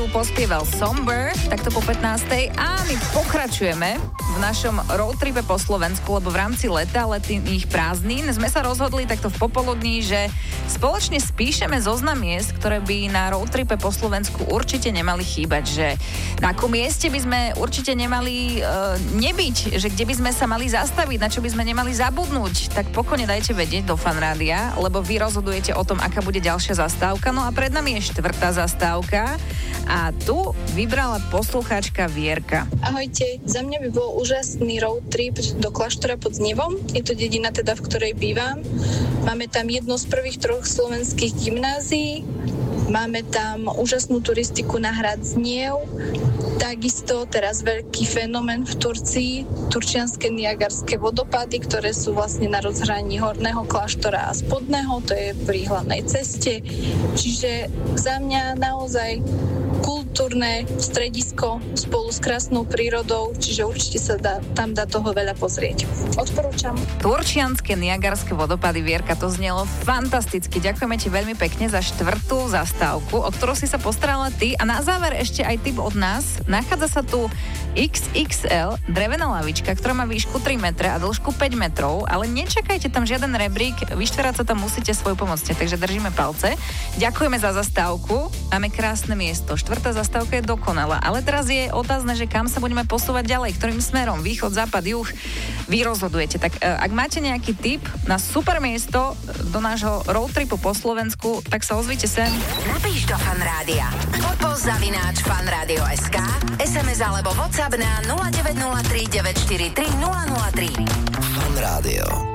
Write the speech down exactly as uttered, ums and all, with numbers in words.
pospieval Somber, takto po pätnástej a my pokračujeme v našom roadtripe po Slovensku, lebo v rámci leta, letných prázdnin sme sa rozhodli takto v popoludní, že spoločne spíšeme zoznam miest, ktoré by na roadtripe po Slovensku určite nemali chýbať, že na akom mieste by sme určite nemali uh, nebyť, že kde by sme sa mali zastaviť, na čo by sme nemali zabudnúť, tak pokojne dajte vedieť do Fanrádia, lebo vy rozhodujete o tom, aká bude ďalšia zastávka. No a pred nami je štvrtá zastávka a tu vybrala poslucháčka Vierka. Ahojte, za mňa by bol úžasný road trip do kláštora pod Znevom. Je to dedina teda, v ktorej bývam. Máme tam jedno z prvých troch slovenských gymnázií. Máme tam úžasnú turistiku na hrad Zniev. Takisto teraz veľký fenomén v Turcii, turčianske Niagarské vodopády, ktoré sú vlastne na rozhraní horného kláštora a spodného, to je pri hlavnej ceste. Čiže za mňa naozaj kultúrne stredisko spolu s krásnou prírodou, čiže určite sa dá, tam dá toho veľa pozrieť. Odporúčam. Turčianske Niagarské vodopády, Vierka, to znelo fantasticky. Ďakujeme ti veľmi pekne za štvrtú zastávku, o ktorú si sa postarala ty. A na záver ešte aj tip od nás. Nachádza sa tu iks iks el drevená lavička, ktorá má výšku tri metre a dĺžku päť metrov, ale nečakajte tam žiaden rebrík, vyštverať sa tam musíte svoju pomocne, takže držíme palce. Ďakujeme za zastávku, máme krásne miesto. Štvrtá zastávka je dokonalá, ale teraz je otázne, že kam sa budeme posúvať ďalej, ktorým smerom, východ, západ, juh, vy rozhodujete. Tak ak máte nejaký tip na super miesto do nášho roadtripu po Slovensku, tak sa ozvite sem. Napíš do Fanrádia. Podpol zavináč fanradio bodka es ká, es em es alebo WhatsApp na nula deväť nula tri deväť štyri tri nula nula tri. Fanrádio.